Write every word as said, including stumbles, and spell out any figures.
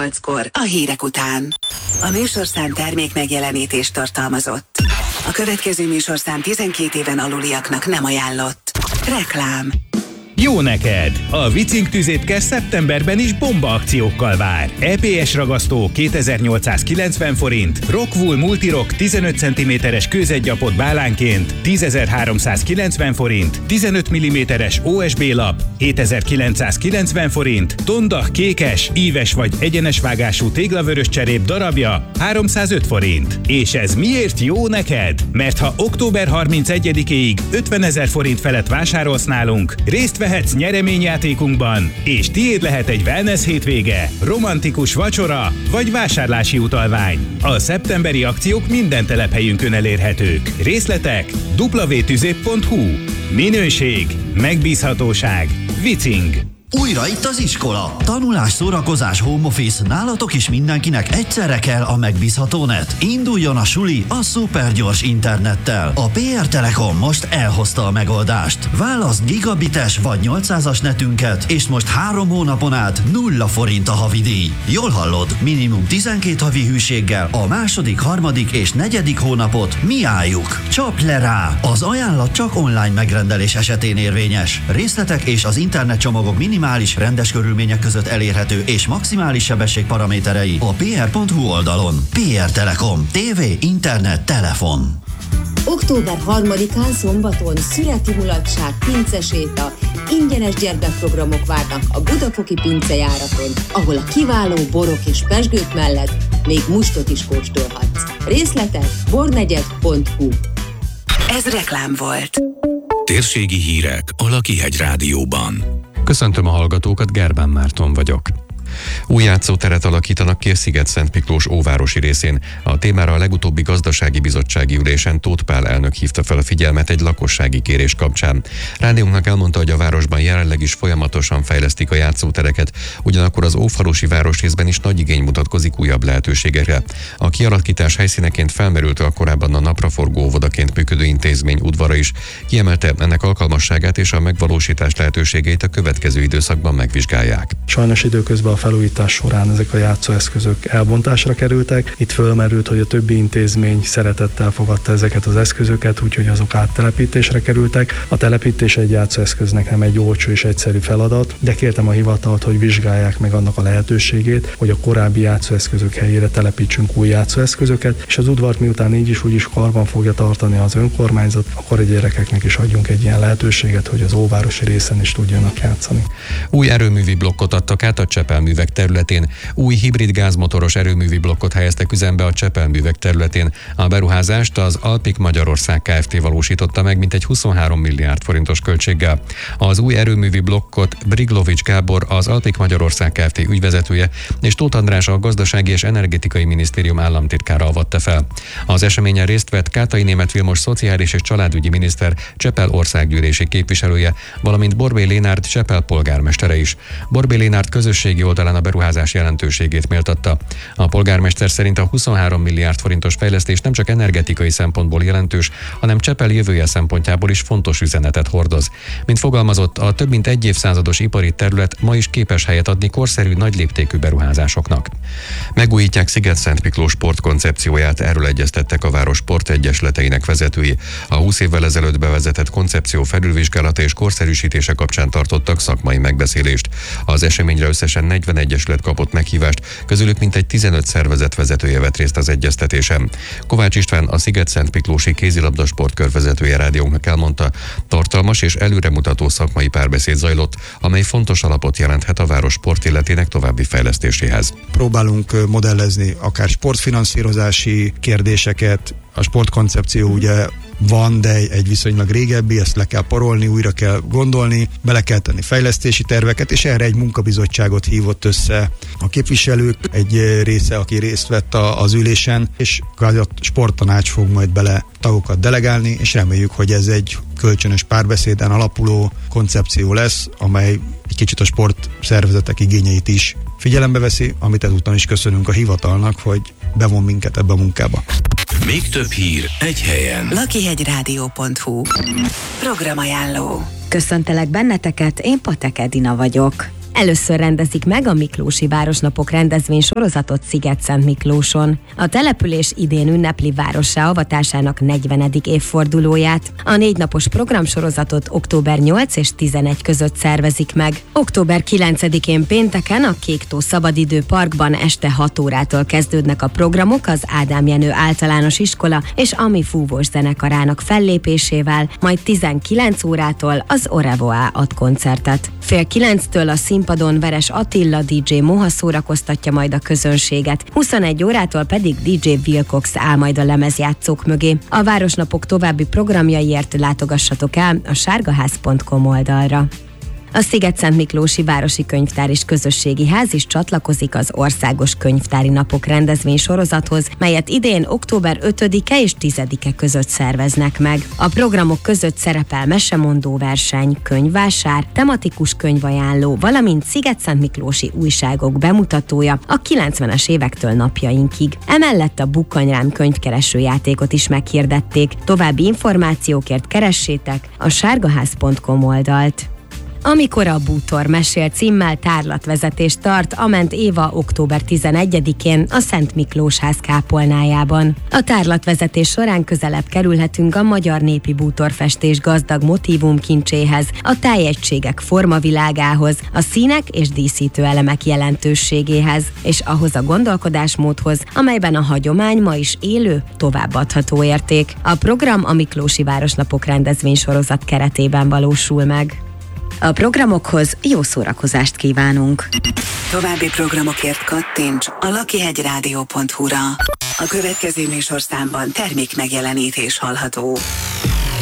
nyolckor a hírek után. A műsorszám termék megjelenítést tartalmazott. A következő műsorszám tizenkét éven aluliaknak nem ajánlott. Reklám. Jó neked! A Vicing tüzétkes szeptemberben is bomba akciókkal vár. é pé es ragasztó kétezer-nyolcszázkilencven forint, Rockwool Multirock tizenöt centiméteres kőzetgyapot bálánként tízezer-háromszázkilencven forint, tizenöt milliméteres o es bé lap hétezer-kilencszázkilencven forint, Tondach kékes, íves vagy egyenes vágású téglavörös cserép darabja háromszázöt forint. És ez miért jó neked? Mert ha október harmincegyedikéig ötvenezer forint felett vásárolsz nálunk, részt vehetsz nyereményjátékunkban, és tiéd lehet egy wellness hétvége, romantikus vacsora vagy vásárlási utalvány. A szeptemberi akciók minden telephelyünkön elérhetők. Részletek double-u double-u double-u pont tüzép pont hú. Minőség, megbízhatóság, Vicing. Újra itt az iskola. Tanulás, szórakozás, home office, nálatok is mindenkinek egyszerre kell a megbízható net. Induljon a suli a szupergyors internettel. A pé er Telekom most elhozta a megoldást. Válaszd gigabites vagy nyolcszázas netünket, és most három hónapon át nulla forint a havidíj. Jól hallod, minimum tizenkét havi hűséggel a második, harmadik és negyedik hónapot mi álljuk. Csapj le rá! Az ajánlat csak online megrendelés esetén érvényes. Részletek és az internetcsomagok minimális rendes körülmények között elérhető és maximális sebesség paraméterei a pé er pont hú oldalon. pé er Telekom. tévé, internet, telefon. október harmadikán szombaton szüreti mulatság, pinceséta, ingyenes gyermekprogramok várnak a Budafoki pincejáraton, ahol a kiváló borok és pezsgők mellett még mustot is kóstolhatsz. Részletek bornegyed pont hú. Ez reklám volt. Térségi hírek a Lakihegy Rádióban. Köszöntöm a hallgatókat, Gerbán Márton vagyok. Új játszóteret alakítanak ki a Sziget-Szent Miklós óvárosi részén. A témára a legutóbbi gazdasági bizottsági ülésen Tóth Pál elnök hívta fel a figyelmet egy lakossági kérés kapcsán. Rádiónknak elmondta, hogy a városban jelenleg is folyamatosan fejlesztik a játszótereket, ugyanakkor az ófalusi városrészben is nagy igény mutatkozik újabb lehetőségekre. A kialakítás helyszíneként felmerült a korábban a napraforgó óvodaként működő intézmény udvara is. Kiemelte, ennek alkalmasságát és a megvalósítás lehetőségeit a következő időszakban megvizsgálják. Sajnos időközben a felújítás során ezek a játszóeszközök elbontásra kerültek. Itt fölmerült, hogy a többi intézmény szeretettel fogadta ezeket az eszközöket, úgyhogy azok áttelepítésre kerültek. A telepítés egy játszóeszköznek nem egy olcsó és egyszerű feladat, de kértem a hivatalt, hogy vizsgálják meg annak a lehetőségét, hogy a korábbi játszóeszközök helyére telepítsünk új játszóeszközöket, és az udvart miután így is úgy is karban fogja tartani az önkormányzat, akkor a gyerekeknek is adjunk egy ilyen lehetőséget, hogy az óvárosi részen is tudjanak játszani. Új erőművi blokkot adtak át a Csepelművek területén. Új hibrid gázmotoros erőművi blokkot helyeztek üzembe a Csepelművek területén. A beruházást az Alpiq Magyarország Kft. Valósította meg mintegy huszonhárom milliárd forintos költséggel. Az új erőművi blokkot Briglovics Gábor, az Alpiq Magyarország Kft. Ügyvezetője, és Tóth András, a Gazdasági és Energetikai Minisztérium államtitkára avatta fel. Az eseményen részt vett Kátai Németh Vilmos szociális és családügyi miniszter, Csepel országgyűlési képviselője, valamint Borbély Lénárd Csepel polgármestere is. Borbély Lénárd közösségi oldalán a beruházás jelentőségét méltatta. A polgármester szerint a huszonhárom milliárd forintos fejlesztés nem csak energetikai szempontból jelentős, hanem Csepel jövője szempontjából is fontos üzenetet hordoz. Mint fogalmazott, a több mint egy évszázados ipari terület ma is képes helyet adni korszerű, nagy léptékű beruházásoknak. Megújítják Sziget-Szent Miklós sportkoncepcióját, erről egyeztettek a város sportegyesleteinek vezetői. A húsz évvel ezelőtt bevezetett koncepció felülvizsgálata és korszerűsítése kapcsán tartottak szakmai megbeszélést. Az eseményre összesen negyven egyesület kapott meghívást, közülük mintegy tizenöt szervezet vezetője vett részt az egyeztetésen. Kovács István, a Sziget-Szent Miklósi kézilabda sportkör vezetője rádiónknak elmondta, tartalmas és előremutató szakmai párbeszéd zajlott, amely fontos alapot jelenthet a város sportéletének további fejlesztéséhez. Próbálunk modellezni akár sportfinanszírozási kérdéseket, a sportkoncepció ugye van, de egy viszonylag régebbi, ezt le kell parolni, újra kell gondolni, bele kell tenni fejlesztési terveket, és erre egy munkabizottságot hívott össze a képviselők, egy része, aki részt vett a, az ülésen, és a sporttanács fog majd bele tagokat delegálni, és reméljük, hogy ez egy kölcsönös párbeszéden alapuló koncepció lesz, amely egy kicsit a sportszervezetek igényeit is figyelembe veszi, amit ezúttal is köszönünk a hivatalnak, hogy bevon minket ebbe a munkába. Még több hír egy helyen. lakihegyrádió pont hú. Programajánló. Köszöntelek benneteket, én Patek Edina vagyok. Először rendezik meg a Miklósi Városnapok rendezvény sorozatot Szigetszent Miklóson. A település idén ünnepli várossá avatásának negyvenedik évfordulóját. A négy napos programsorozatot október nyolc és tizenegy között szervezik meg. Október kilencedikén pénteken a Kéktó Szabadidő Parkban este hat órától kezdődnek a programok az Ádám Jenő Általános Iskola és Ami Fúvós zenekarának fellépésével, majd tizenkilenc órától az Orevoa ad koncertet. Fél kilenctől a színpadon Veres Attila dé dzsé Moha szórakoztatja majd a közönséget, huszonegy órától pedig dé dzsé Wilcox áll majd a lemezjátszók mögé. A Városnapok további programjaiért látogassatok el a sárgaház pont com oldalra. A Szigetszent Miklósi Városi Könyvtár és Közösségi Ház is csatlakozik az Országos Könyvtári Napok rendezvény sorozathoz, melyet idén október ötödike és tizedike között szerveznek meg. A programok között szerepel mesemondó verseny, könyvvásár, tematikus könyvajánló, valamint Szigetszent Miklósi újságok bemutatója a kilencvenes évektől napjainkig. Emellett a Bukkanyrám könyvkereső játékot is meghirdették. További információkért keressétek a sárgaház pont com oldalt. Amikor a bútor mesél címmel tárlatvezetést tart a Ment Éva október tizenegyedikén a Szent Miklós ház kápolnájában. A tárlatvezetés során közelebb kerülhetünk a magyar népi bútorfestés gazdag motívumkincséhez, a tájegységek formavilágához, a színek és díszítő elemek jelentőségéhez, és ahhoz a gondolkodásmódhoz, amelyben a hagyomány ma is élő, továbbadható érték. A program a Miklósi Városnapok rendezvény sorozat keretében valósul meg. A programokhoz jó szórakozást kívánunk! További programokért kattints a lakihegyrádió pont hu-ra. A következő műsorszámban termék megjelenítés hallható.